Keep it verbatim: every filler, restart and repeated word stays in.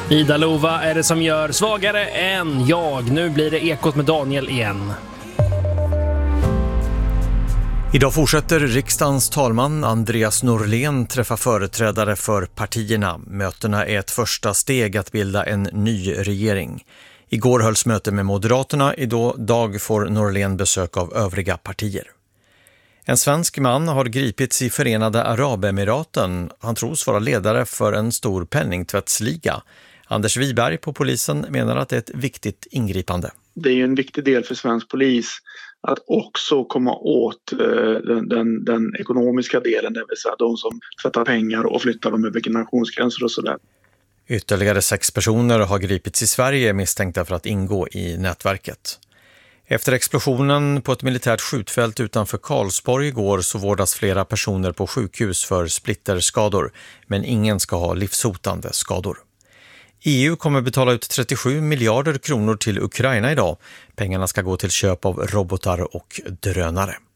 Ida Lova är det som gör svagare än jag. Nu blir det Ekot med Daniel igen. Idag fortsätter riksdagens talman Andreas Norlén träffa företrädare för partierna. Mötena är ett första steg att bilda en ny regering. Igår hölls möte med Moderaterna, idag får Norlén besök av övriga partier. En svensk man har gripits i Förenade Arabemiraten. Han tros vara ledare för en stor penningtvättsliga. Anders Wiberg på polisen menar att det är ett viktigt ingripande. Det är ju en viktig del för svensk polis att också komma åt den, den, den ekonomiska delen, det vill säga de som tvättar pengar och flyttar dem över generationsgränser och sådär. Ytterligare sex personer har gripits i Sverige misstänkta för att ingå i nätverket. Efter explosionen på ett militärt skjutfält utanför Karlsborg igår så vårdas flera personer på sjukhus för splitterskador, men ingen ska ha livshotande skador. E U kommer betala ut trettiosju miljarder kronor till Ukraina idag. Pengarna ska gå till köp av robotar och drönare.